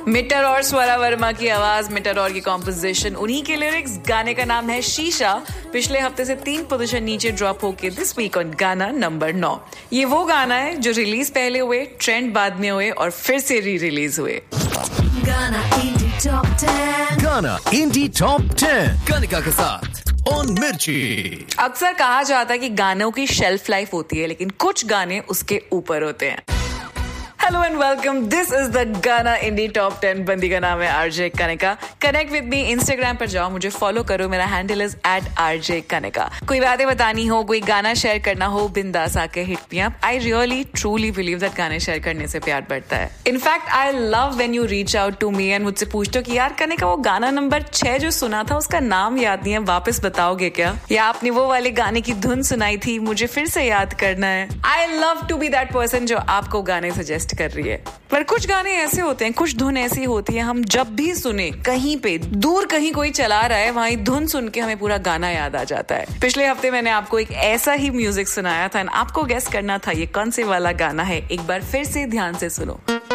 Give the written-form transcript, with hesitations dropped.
Metre और स्वरा वर्मा की आवाज, मिटर और की कॉम्पोजिशन, उन्हीं के लिरिक्स। गाने का नाम है शीशा। पिछले हफ्ते से 3 पोजीशन नीचे ड्रॉप होके दिस वीक ऑन गाना नंबर 9। ये वो गाना है जो रिलीज पहले हुए, ट्रेंड बाद में हुए और फिर से री रिलीज हुए। गाना इंडी टॉप 10, गाना इंडी टॉप 10 कनिका के साथ ऑन मिर्ची। अक्सर कहा जाता है कि गानों की शेल्फ लाइफ होती है, लेकिन कुछ गाने उसके ऊपर होते हैं। Hello and welcome, this is the गाना इंडी टॉप 10। बंदी का नाम है RJ Kanika. Connect with me, Instagram पर जाओ, मुझे फॉलो करो, मेरा हैंडल इज @RJ कनिका। कोई बातें बतानी हो, कोई गाना शेयर करना हो, बिंदास आके hit me up. I really truly believe that गाने शेयर करने से प्यार बढ़ता है। In fact I love when you reach out to me and मुझसे पूछते हो कि यार कनिका, वो गाना नंबर 6 जो सुना था उसका नाम याद नहीं है, वापस बताओगे क्या? या आपने वो वाले गाने की धुन सुनाई थी, मुझे फिर से याद करना है। I love to be that person जो आपको गाने सजेस्ट कर रही है। पर कुछ गाने ऐसे होते हैं, कुछ धुन ऐसी होती है, हम जब भी सुने, कहीं पे दूर कहीं कोई चला रहा है, वहीं धुन सुन के हमें पूरा गाना याद आ जाता है। पिछले हफ्ते मैंने आपको एक ऐसा ही म्यूजिक सुनाया था, आपको गेस करना था ये कौन से वाला गाना है। एक बार फिर से ध्यान से सुनो।